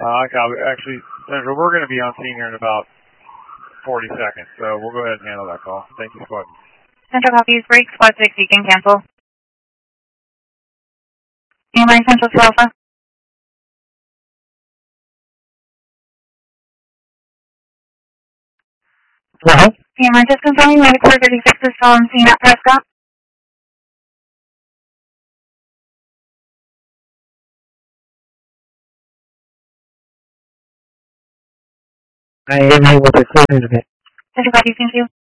Actually, Central, we're going to be on scene here in about 40 seconds, so we'll go ahead and handle that call. Thank you, Squad. Central copies, break, Squad 6, you can cancel. Mainline Central to Alpha. Hello? CMI, just confirming Medical 36 is still on scene at Prescott. I am able to clear it a bit. Central copies, thank you.